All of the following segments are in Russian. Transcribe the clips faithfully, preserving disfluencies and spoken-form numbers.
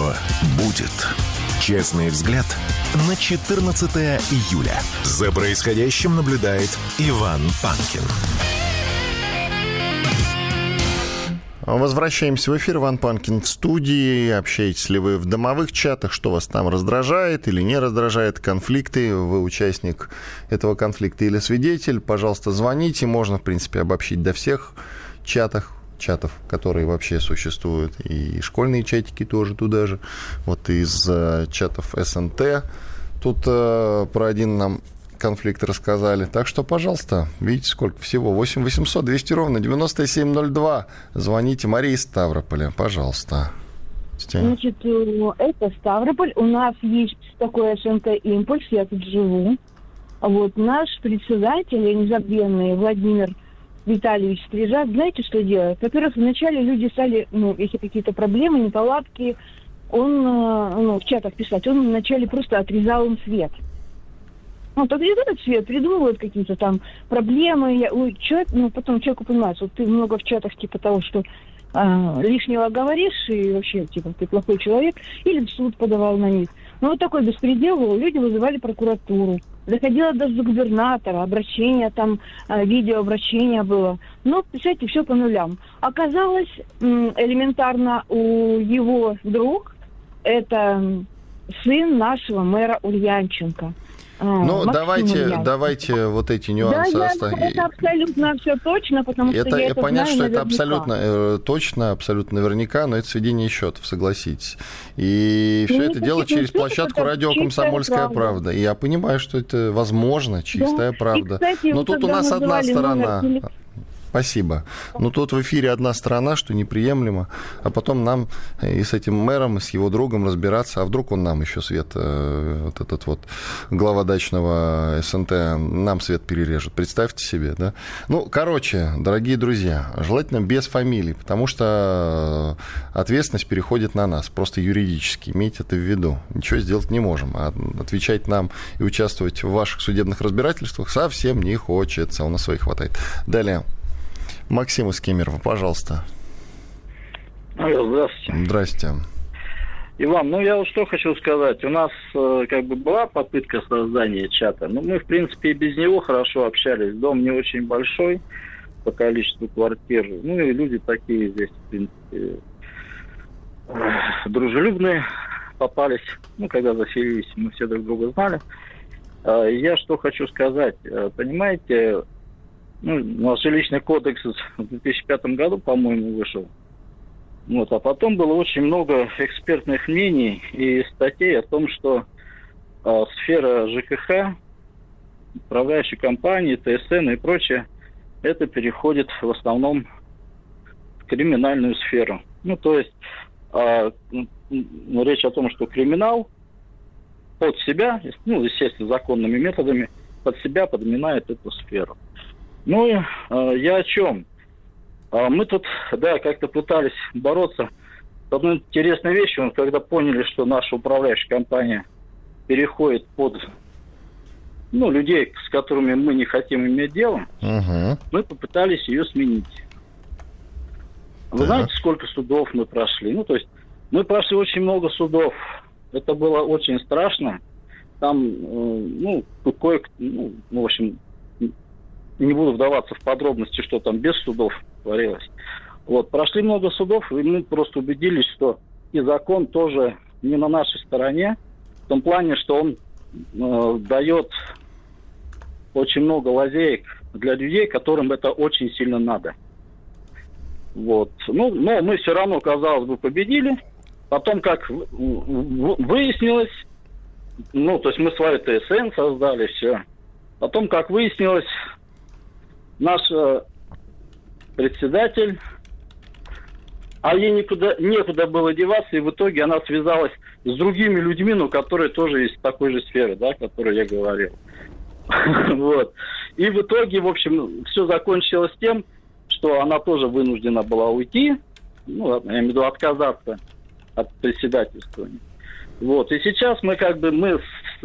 Оно будет. Честный взгляд на четырнадцатое июля. За происходящим наблюдает Иван Панкин. Возвращаемся в эфир. Иван Панкин в студии. Общаетесь ли вы в домовых чатах? Что вас там раздражает или не раздражает? Конфликты? Вы участник этого конфликта или свидетель? Пожалуйста, звоните. Можно, в принципе, обобщить до всех чатах. чатов, которые вообще существуют, и школьные чатики тоже туда же. Вот из э, чатов эс эн тэ тут э, про один нам конфликт рассказали. Так что, пожалуйста, видите, сколько всего. восемь восемьсот двести ровно девяносто семь ноль два. Звоните. Мария из Ставрополя, пожалуйста. Значит, это Ставрополь. У нас есть такой эс эн тэ «Импульс», я тут живу. Вот наш председатель, незабвенный Владимир Витальевич Стрижак, знаете, что делает? Во-первых, вначале люди стали, ну, если какие-то проблемы, неполадки, он, ну, в чатах писать, он вначале просто отрезал им свет. Ну, отрезают свет, придумывают какие-то там проблемы. Я, ой, человек, ну, потом человеку понимается, вот ты много в чатах типа того, что а, лишнего говоришь, и вообще, типа, ты плохой человек, или в суд подавал на них. Ну, вот такой беспредел был, люди вызывали прокуратуру. Доходило даже до губернатора, обращение там, видеообращение было. Но, представляете, все по нулям. Оказалось, элементарно у его друг, это сын нашего мэра Ульянченко. Ну, давайте, давайте вот эти нюансы да, оставим. Я, это абсолютно все точно, потому это, что я это понятно, знаю что наверняка. это абсолютно э, точно, абсолютно наверняка, но это сведение счетов, согласитесь. И все ну, это дело через площадку радио «Комсомольская правда». правда. И я понимаю, что это возможно, чистая да. правда. И, кстати, но тут у нас одна сторона... Номер... Спасибо. Но тут в эфире одна сторона, что неприемлемо, а потом нам и с этим мэром, и с его другом разбираться, а вдруг он нам еще свет, вот этот вот глава дачного эс эн тэ, нам свет перережет. Представьте себе, да? Ну, короче, дорогие друзья, желательно без фамилий, потому что ответственность переходит на нас, просто юридически, имейте это в виду. Ничего сделать не можем, а отвечать нам и участвовать в ваших судебных разбирательствах совсем не хочется, у нас своих хватает. Далее. Максим из Кемерово, пожалуйста. Алло, здравствуйте. Здрасте. Иван, ну я вот что хочу сказать. У нас э, как бы была попытка создания чата, но мы, в принципе, и без него хорошо общались. Дом не очень большой по количеству квартир. Ну и люди такие здесь, в принципе, э, дружелюбные попались. Ну, когда заселились, мы все друг друга знали. Э, я что хочу сказать. Э, понимаете... Ну, у нас жилищный кодекс в две тысячи пятом году, по-моему, вышел. Вот, а потом было очень много экспертных мнений и статей о том, что э, сфера жэ ка ха, управляющие компании, тэ эс эн и прочее, это переходит в основном в криминальную сферу. Ну, то есть э, ну, речь о том, что криминал под себя, ну, естественно, законными методами, под себя подминает эту сферу. Ну, э, я о чем? Э, мы тут, да, как-то пытались бороться с одной интересной вещью, когда поняли, что наша управляющая компания переходит под, ну, людей, с которыми мы не хотим иметь дело, uh-huh. мы попытались ее сменить. Вы uh-huh. знаете, сколько судов мы прошли? Ну, то есть, мы прошли очень много судов. Это было очень страшно. Там, э, ну, кое-кто, ну, в общем... Не буду вдаваться в подробности, что там без судов творилось. Вот, прошли много судов, и мы просто убедились, что и закон тоже не на нашей стороне, в том плане, что он э, дает очень много лазеек для людей, которым это очень сильно надо. Вот. Ну, но мы все равно, казалось бы, победили. Потом, как выяснилось, ну, то есть мы свою тэ эс эн создали, все. Потом, как выяснилось, наш э, председатель, а ей никуда, некуда было деваться, и в итоге она связалась с другими людьми, но которые тоже из такой же сферы, да, о которой я говорил. Вот. И в итоге, в общем, все закончилось тем, что она тоже вынуждена была уйти, ну, я имею в виду отказаться от председательствования. Вот. И сейчас мы как бы мы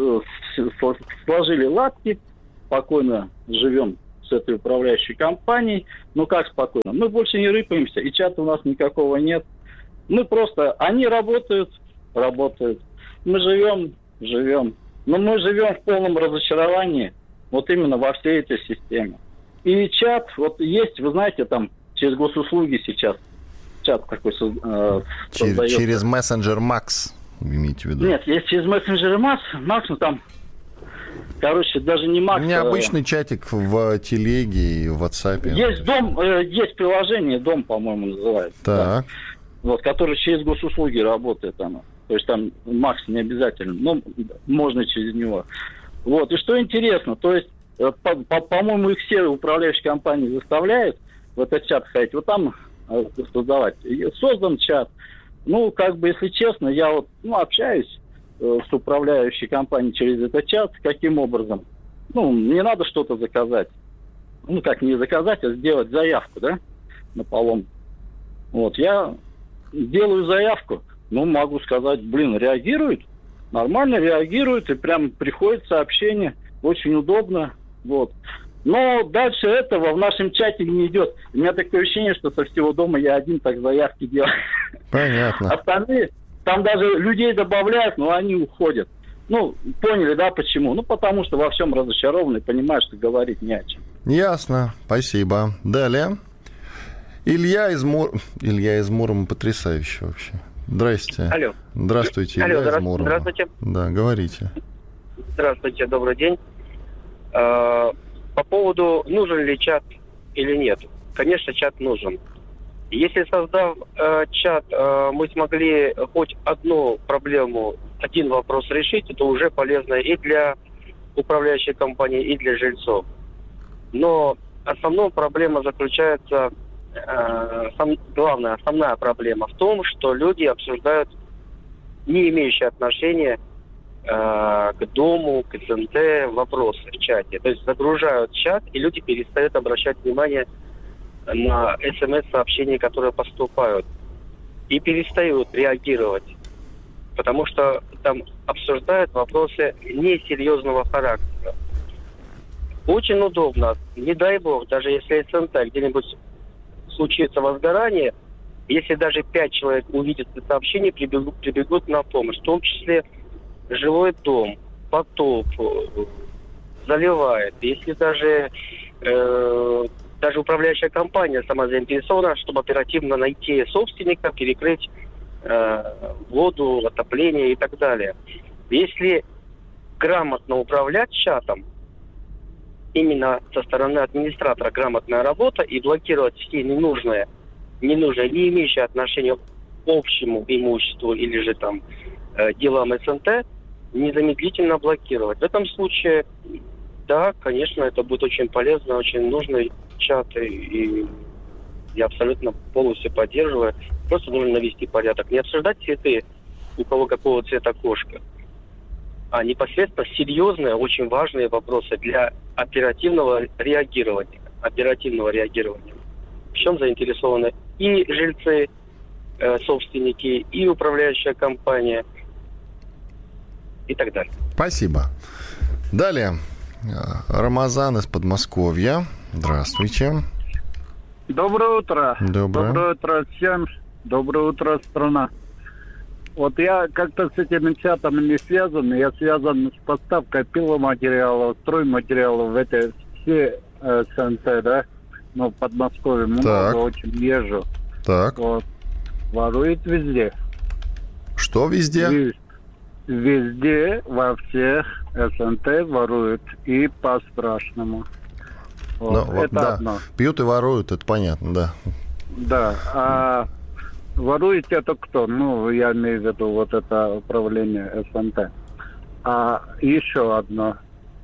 сложили лапки, спокойно живем с этой управляющей компанией. Ну как спокойно? Мы больше не рыпаемся, и чата у нас никакого нет. Мы просто, они работают, работают. Мы живем, живем. Но мы живем в полном разочаровании вот именно во всей этой системе. И чат, вот есть, вы знаете, там через госуслуги сейчас чат такой э, через, через мессенджер Макс, вы имеете в виду? Нет, есть через мессенджер Макс, Макс, ну там, короче, даже не Макс. У меня а... обычный чатик в телеге и в WhatsApp. Есть дом, э, есть приложение, дом, по-моему, называется. Так. Да, вот, который через госуслуги работает оно. То есть там Макс не обязательно, но можно через него. Вот, и что интересно, то есть, по, по, по-моему, их все управляющие компании заставляют в этот чат ходить, вот там создавать. Создан чат. Ну, как бы, если честно, я вот, ну, общаюсь э, с управляющей компанией через этот чат. Каким образом? Ну, мне надо что-то заказать. Ну, как не заказать, а сделать заявку, да, на поломку. Вот, я делаю заявку. Ну, могу сказать, блин, реагирует. Нормально реагирует, и прям приходит сообщение. Очень удобно. Вот. Но дальше этого в нашем чате не идет. У меня такое ощущение, что со всего дома я один так заявки делаю. Понятно. Остальные, там даже людей добавляют, но они уходят. Ну, поняли, да, почему? Ну, потому что во всем разочарованы, понимают, что говорить не о чем. Ясно, спасибо. Далее. Илья из Мур... Илья из Мурома потрясающе вообще. Здрасте. Алло. Здравствуйте, Алло, Илья здра... из Мурома. Здравствуйте. Да, говорите. Здравствуйте, добрый день. По поводу, нужен ли чат или нет. Конечно, чат нужен. Если, создав э, чат, э, мы смогли хоть одну проблему, один вопрос решить, это уже полезно и для управляющей компании, и для жильцов. Но основная проблема заключается, э, сам, главная, основная проблема в том, что люди обсуждают не имеющие отношения к дому, к СНТ вопросы в чате. То есть загружают чат, и люди перестают обращать внимание на смс-сообщения, которые поступают. И перестают реагировать. Потому что там обсуждают вопросы несерьезного характера. Очень удобно. Не дай бог, даже если СНТ где-нибудь случится возгорание, если даже пять человек увидят это сообщение, прибегут, прибегут на помощь. В том числе жилой дом, потоп, заливает. Если даже, э, даже управляющая компания сама заинтересована, чтобы оперативно найти собственника, перекрыть э, воду, отопление и так далее. Если грамотно управлять чатом, именно со стороны администратора грамотная работа и блокировать все ненужные, ненужные, не имеющие отношения к общему имуществу или же там э, делам СНТ, незамедлительно блокировать. В этом случае, да, конечно, это будет очень полезно, очень нужный чат, и, и я абсолютно полностью поддерживаю. Просто нужно навести порядок. Не обсуждать цветы, у кого какого цвета кошка, а непосредственно серьезные, очень важные вопросы для оперативного реагирования. Оперативного реагирования. В чем заинтересованы и жильцы, э, собственники, и управляющая компания, и так далее. Спасибо. Далее. Рамазан из Подмосковья. Здравствуйте. Доброе утро. Доброе. Доброе утро всем. Доброе утро, страна. Вот я как-то с этими чатами не связан. Я связан с поставкой пиломатериалов, стройматериалов в эти все э, СНТ, да? Ну, в Подмосковье много, так. очень езжу. Так. Вот. Ворует везде. Что везде? Везде. Везде, во всех СНТ воруют. И по-страшному. Вот. Ну, это да. одно. Пьют и воруют, это понятно, да. Да. А ворует это кто? Ну, я имею в виду вот это управление СНТ. А еще одно.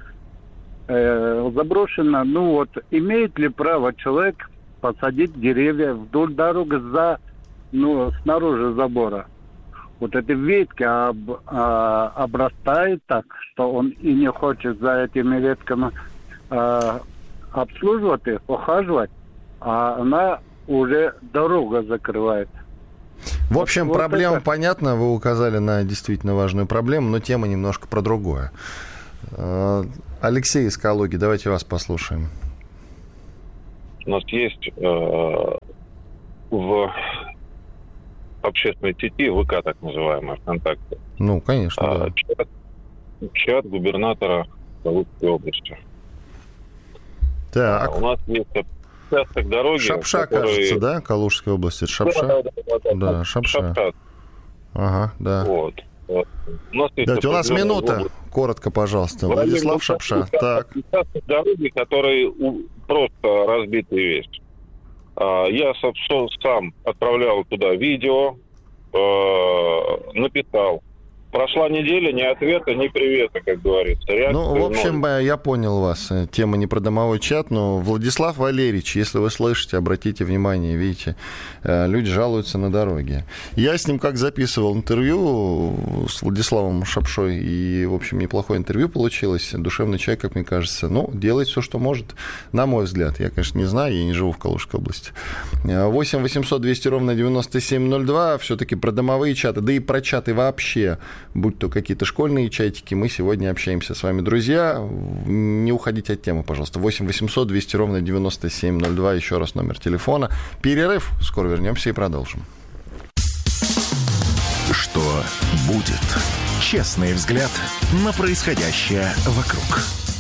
Э, заброшено, ну вот, имеет ли право человек посадить деревья вдоль дороги за, ну, снаружи забора? Вот эти ветки об, а, обрастают так, что он и не хочет за этими ветками а, обслуживать их, ухаживать, а она уже дорогу закрывает. В общем, вот проблема это... понятна, вы указали на действительно важную проблему, но тема немножко про другое. Алексей из Калуги, давайте вас послушаем. У нас есть э, в общественной сети ВК, так называемой, ВКонтакте. Ну, конечно, а, да. чат, чат губернатора Калужской области. Так. А, у нас есть участок дороги... Шапша, который... кажется, да? Калужская область. Это Шапша? Да, да, да. Да, да Шапша. Шапша. Ага, да. Вот. У нас, есть Дайте, у нас минута. область. Коротко, пожалуйста. Владислав Шапша. Так. Участок дороги, который просто разбитый весь. Я, собственно, сам отправлял туда видео, написал. Прошла неделя, ни ответа, ни привета, как говорится. Реакции ну, в общем, ноль. Я понял вас. Тема не про домовой чат, но Владислав Валерьевич, если вы слышите, обратите внимание, видите, люди жалуются на дороге. Я с ним как записывал интервью с Владиславом Шапшой, и, в общем, неплохое интервью получилось. Душевный человек, как мне кажется. Ну, делает все, что может, на мой взгляд. Я, конечно, не знаю, я не живу в Калужской области. восемь восемьсот двести ровно девяносто семь ноль два. Все-таки про домовые чаты, да и про чаты вообще. Будь то какие-то школьные чатики, мы сегодня общаемся с вами, друзья. Не уходите от темы, пожалуйста. восемь восемьсот двести ровно девяносто семь ноль два. Еще раз номер телефона. Перерыв. Скоро вернемся и продолжим. Что будет? Честный взгляд на происходящее вокруг.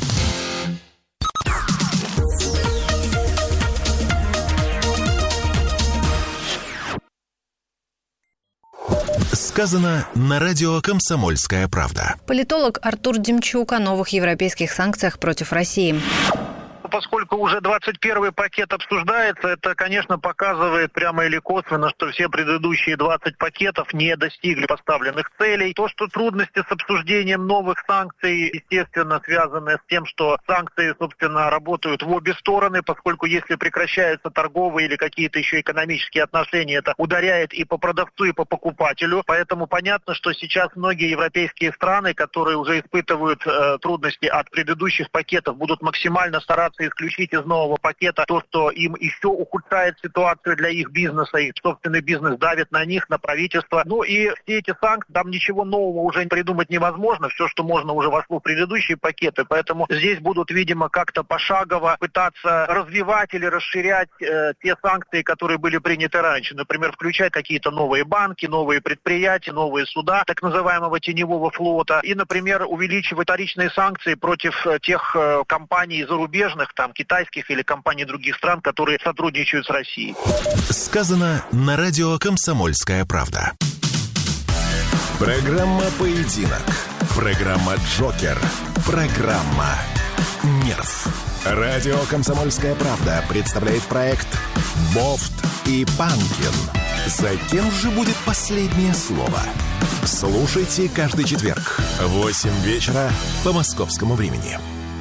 Сказано на радио «Комсомольская правда». Политолог Артур Демчук о новых европейских санкциях против России. Поскольку уже двадцать первый пакет обсуждается, это, конечно, показывает прямо или косвенно, что все предыдущие двадцать пакетов не достигли поставленных целей. То, что трудности с обсуждением новых санкций, естественно, связаны с тем, что санкции, собственно, работают в обе стороны, поскольку если прекращаются торговые или какие-то еще экономические отношения, это ударяет и по продавцу, и по покупателю. Поэтому понятно, что сейчас многие европейские страны, которые уже испытывают э, трудности от предыдущих пакетов, будут максимально стараться исключить из нового пакета то, что им еще ухудшает ситуацию для их бизнеса, их собственный бизнес давит на них, на правительство. Ну и все эти санкции, там ничего нового уже придумать невозможно, все, что можно, уже вошло в предыдущие пакеты, поэтому здесь будут, видимо, как-то пошагово пытаться развивать или расширять э, те санкции, которые были приняты раньше. Например, включать какие-то новые банки, новые предприятия, новые суда так называемого теневого флота и, например, увеличивать вторичные санкции против э, тех э, компаний зарубежных, там, китайских или компаний других стран, которые сотрудничают с Россией. Сказано на радио «Комсомольская правда». Программа «Поединок». Программа «Джокер». Программа «Нерв». Радио «Комсомольская правда» представляет проект «Бофт и Панкин». За кем же будет последнее слово? Слушайте каждый четверг в восемь вечера по московскому времени.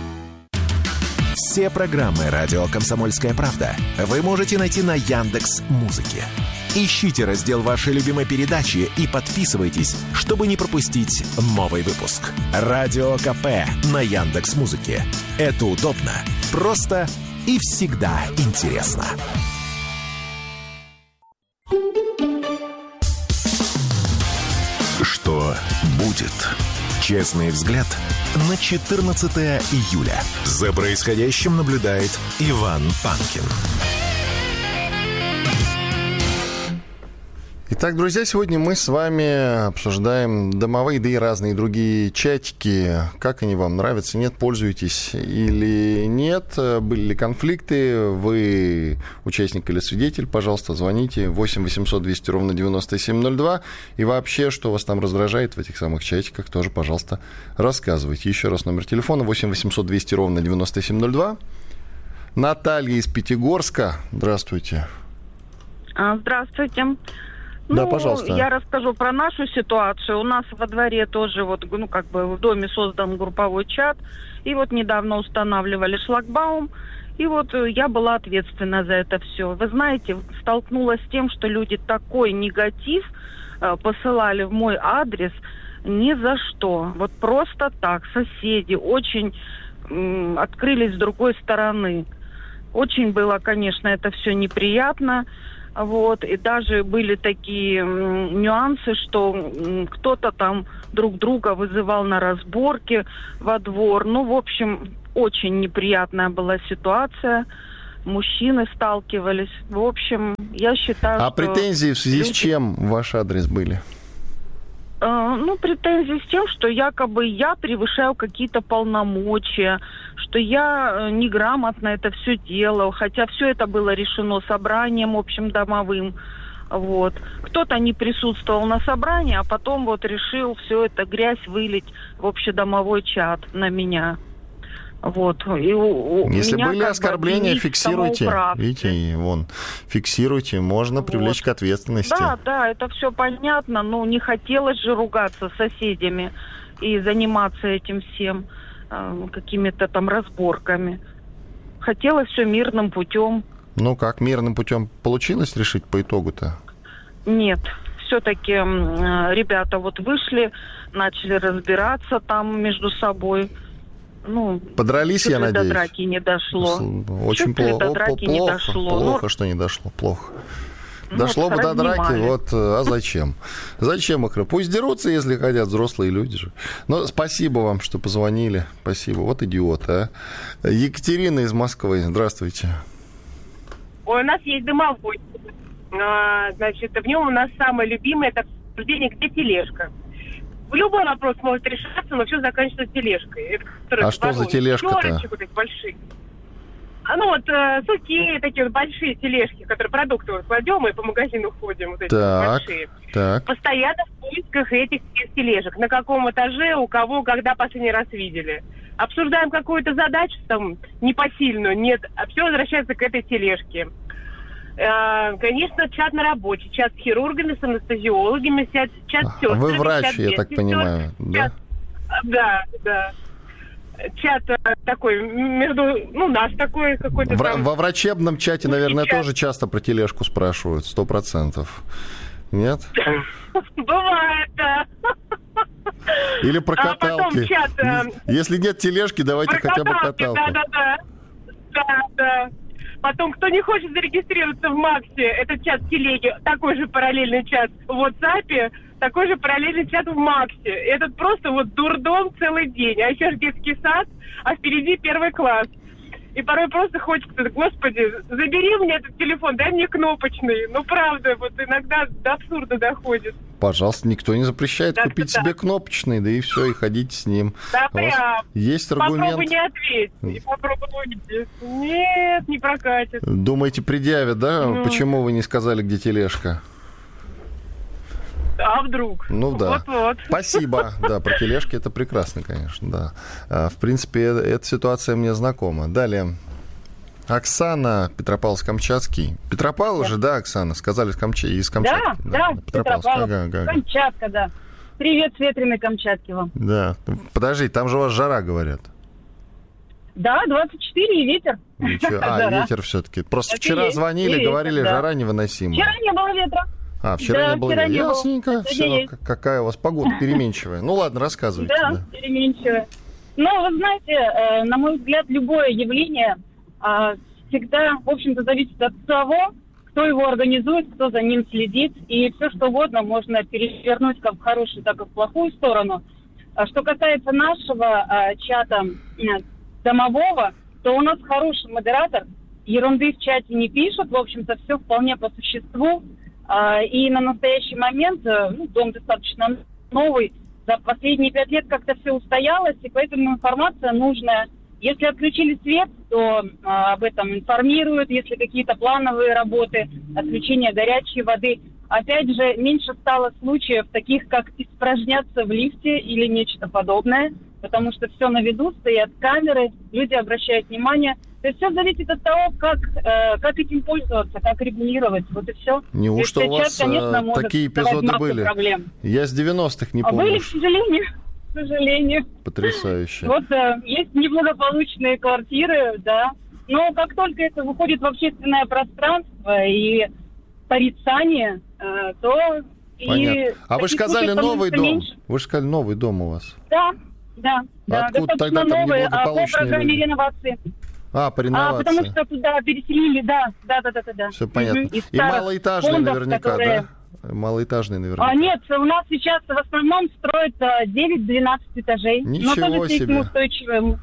Все программы «Радио Комсомольская правда» вы можете найти на Яндекс.Музыке. Ищите раздел вашей любимой передачи и подписывайтесь, чтобы не пропустить новый выпуск. Радио КП на Яндекс.Музыке. Это удобно, просто и всегда интересно. Что будет? Честный взгляд на четырнадцатое июля. За происходящим наблюдает Иван Панкин. Итак, друзья, сегодня мы с вами обсуждаем домовые, да и разные другие чатики. Как они вам нравятся, нет, пользуетесь или нет? Были ли конфликты? Вы участник или свидетель? Пожалуйста, звоните восемь восемьсот двести ровно девяносто семь ноль два. И вообще, что вас там раздражает в этих самых чатиках, тоже, пожалуйста, рассказывайте. Еще раз номер телефона восемь восемьсот двести ровно девяносто семь ноль два. Наталья из Пятигорска. Здравствуйте. Здравствуйте. Да, ну, пожалуйста. Я расскажу про нашу ситуацию. У нас во дворе тоже вот, ну, как бы в доме создан групповой чат. И вот недавно устанавливали шлагбаум. И вот я была ответственна за это все. Вы знаете, столкнулась с тем, что люди такой негатив э, посылали в мой адрес ни за что. Вот просто так. Соседи очень э, открылись с другой стороны. Очень было, конечно, это все неприятно. Вот, и даже были такие м, нюансы, что м, кто-то там друг друга вызывал на разборки во двор. Ну, в общем, очень неприятная была ситуация. мужчины сталкивались. В общем, я считаю, а что... претензии в связи люди... с чем в ваш адрес были? Э, ну, претензии с тем, что якобы я превышаю какие-то полномочия, что я неграмотно это все делал, хотя все это было решено собранием общим домовым. Вот. Кто-то не присутствовал на собрании, а потом вот решил все это грязь вылить в общедомовой чат на меня. Вот. И у, у Если меня были оскорбления, фиксируйте. Видите, вон, фиксируйте, можно привлечь вот. К ответственности. Да, да, это все понятно, но не хотелось же ругаться с соседями и заниматься этим всем, э, какими-то там разборками. Хотелось все мирным путем. Ну как, мирным путем получилось решить по итогу-то? Нет. Все-таки э, ребята вот вышли, начали разбираться там между собой. Ну, подрались, я надеюсь? До драки не дошло. Очень плохо. До драки плохо, не дошло. Плохо, ну, что не дошло. Плохо. Ну, дошло вот бы до драки, разнимали. вот, а зачем? Зачем их? Пусть дерутся, если хотят, взрослые люди же. Но спасибо вам, что позвонили. Спасибо. Вот идиот, а. Екатерина из Москвы. Здравствуйте. Ой, у нас есть дымовой. А, значит, в нем у нас самое любимое это обсуждение, где тележка. Любой вопрос может решаться, но все заканчивается тележкой. Это, а что за тележка-то? Вот эти большие. А, ну вот э, суки, такие вот большие тележки, которые продукты вот кладем и по магазину ходим, вот эти так, вот большие. Так. Постоянно в поисках этих тележек. На каком этаже, у кого, когда последний раз видели. Обсуждаем какую-то задачу там непосильную, нет, а все возвращается к этой тележке. Конечно, чат на работе, чат с хирургами, с анестезиологами, чат, чат с сестрами. Вы врач, чат я так понимаю, чат, да? Да, да. Чат такой между, ну, наш такой какой-то в, там... Во врачебном чате, наверное, чат. тоже часто про тележку спрашивают, сто процентов. Нет? Бывает, да. Или про каталки. А чат, если нет тележки, давайте хотя бы каталку. Да, да, да. Да, да. Потом, кто не хочет зарегистрироваться в Максе, это чат телеги, такой же параллельный чат в WhatsApp, такой же параллельный чат в Максе. Это просто вот дурдом целый день. А еще же детский сад, а впереди первый класс. И порой просто хочется, господи, забери мне этот телефон, дай мне кнопочный. Ну, правда, вот иногда до абсурда доходит. Пожалуйста, никто не запрещает да, купить да. себе кнопочный, да и все, и ходите с ним. Да, У вас прям. Есть аргумент? Попробуй не ответь. И попробуй уйти. Нет, не прокатит. Думаете, предъявят, да? Ну. Почему вы не сказали, где тележка? А вдруг? Ну да. Вот-вот. Спасибо. Да, про тележки это прекрасно, конечно, да. В принципе, эта ситуация мне знакома. Далее. Оксана, Петропавловск-Камчатский. Петропавл уже, да, Оксана? Сказали из Камчатки. Да, да, да, Петропавловск. Ага, ага. Камчатка, да. Привет с ветреной Камчатки вам. Да. Подожди, там же у вас жара, говорят. Да, двадцать четыре и ветер. Ничего. А, ветер все-таки. Просто это вчера есть. звонили, ветер, говорили, да. жара невыносимая. Вчера не было ветра. А, вчера да, не было вчера ветра. Не Ясненько. было. Все, какая у вас погода переменчивая. Ну ладно, рассказывайте. Да, да. переменчивая. Но, вы знаете, на мой взгляд, любое явление всегда, в общем-то, зависит от того, кто его организует, кто за ним следит. И все, что угодно можно перевернуть как в хорошую, так и в плохую сторону. Что касается нашего чата домового, то у нас хороший модератор. Ерунды в чате не пишут. В общем-то, все вполне по существу. И на настоящий момент, ну, дом достаточно новый. За последние пять лет как-то все устоялось, и поэтому информация нужная. Если отключили свет, то а, об этом информируют. Если какие-то плановые работы, отключение горячей воды. Опять же, меньше стало случаев таких, как испражняться в лифте или нечто подобное, потому что все на виду, стоят камеры, люди обращают внимание. То есть все зависит от того, как, э, как этим пользоваться, как регулировать. Вот и все. Неужто у вас чат, конечно, такие эпизоды были? Проблем. Я с девяностых не а помню. Были, к сожалению. К сожалению. Потрясающе. Вот э, есть неблагополучные квартиры, да. Но как только это выходит в общественное пространство и порицание, э, то... Понятно. И а вы же сказали новый дом. Меньше. Вы же сказали новый дом у вас. Да, да. да. Откуда тогда там новые, а по программе люди? реновации. А, по реновации. А, потому что туда переселили, да, да, да, да, да. Все понятно. Угу. И малоэтажные фондов, наверняка, которые... да? Малоэтажные наверняка. А, нет, у нас сейчас в основном строят девять-двенадцать этажей. Ничего но тоже себе. устойчивым.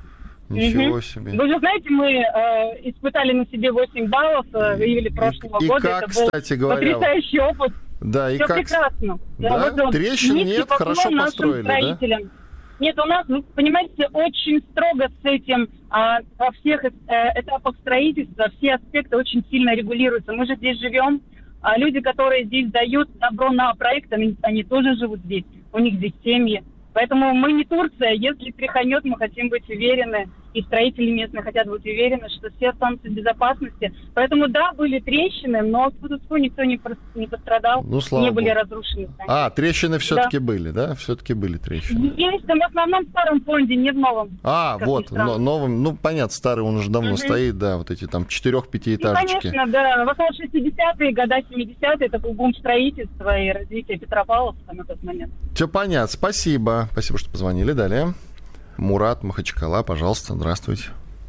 Ничего Мгм. себе. Вы же знаете, мы э, испытали на себе восемь баллов э, в июле прошлого и года. как, Это был кстати говоря, потрясающий опыт. Да, и Все как... прекрасно. Да? вот, Трещин низкий нет? поклон Хорошо нашим построили, да? строителям. Нет, у нас, вы понимаете, очень строго с этим а, во всех э, этапах строительства все аспекты очень сильно регулируются. Мы же здесь живем, а люди, которые здесь дают добро на проект, они, они тоже живут здесь, у них здесь семьи. Поэтому мы не Турция. Если тряханет, мы хотим быть уверены, и строители местные хотят быть уверены, что все останутся в безопасности. Поэтому, да, были трещины, но фу-фу-фу, никто не, прос- не пострадал, Ну, слава не были богу. разрушены здания. А, трещины все-таки Да. были, да? Все-таки были трещины. Есть, но в основном в старом фонде, не в новом. А, Как вот, ни странно. но- новым, ну, понятно, старый он уже давно Мгм. стоит, да, вот эти там Ну, четырех-пятиэтажечки. конечно, да. В основном шестидесятые года, семидесятые, это был бум строительства и развития Петропавловска на тот момент. Все понятно, спасибо. Спасибо, что позвонили. Далее. Мурат, Махачкала, пожалуйста, здравствуйте.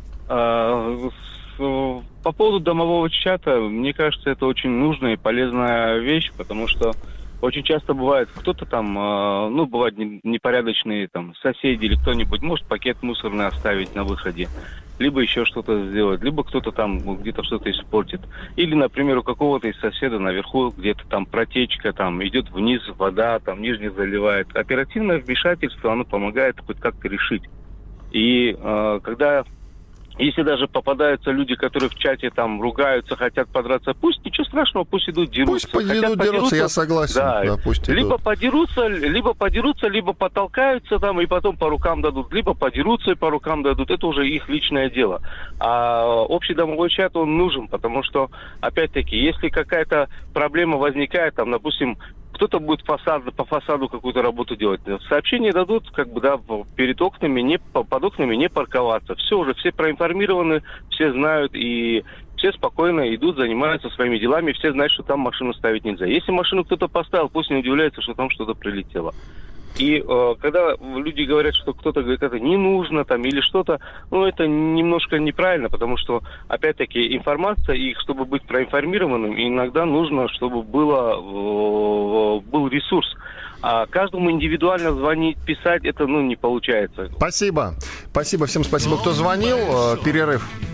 А, с- По поводу домового чата, мне кажется, это очень нужная и полезная вещь, потому что очень часто бывает, кто-то там, а, ну, бывают не- непорядочные там соседи или кто-нибудь может пакет мусорный оставить на выходе, либо еще что-то сделать, либо кто-то там где-то что-то испортит. Или, например, у какого-то из соседа наверху где-то там протечка, там идет вниз вода, там нижний заливает. Оперативное вмешательство, оно помогает хоть как-то решить. И э, когда, если даже попадаются люди, которые в чате там ругаются, хотят подраться, пусть ничего страшного, пусть идут дерутся. Пусть Хотят идут дерутся, я согласен. Да, Да, пусть идут. либо подерутся, либо подерутся, либо потолкаются там и потом по рукам дадут, либо подерутся и по рукам дадут. Это уже их личное дело. А общий домовой чат, он нужен, потому что, опять-таки, если какая-то проблема возникает, там, допустим, кто-то будет фасад, по фасаду какую-то работу делать. Сообщение дадут, как бы, да, перед окнами, не, под окнами не парковаться. Все уже, все проинформированы, все знают, и все спокойно идут, занимаются своими делами, все знают, что там машину ставить нельзя. Если машину кто-то поставил, пусть не удивляется, что там что-то прилетело. И э, когда люди говорят, что кто-то говорит, это не нужно там или что-то, ну, это немножко неправильно, потому что, опять-таки, информация, и чтобы быть проинформированным, иногда нужно, чтобы было, э, был ресурс. А каждому индивидуально звонить, писать, это, ну, не получается. Спасибо. Спасибо всем, спасибо, кто звонил. Э, Перерыв.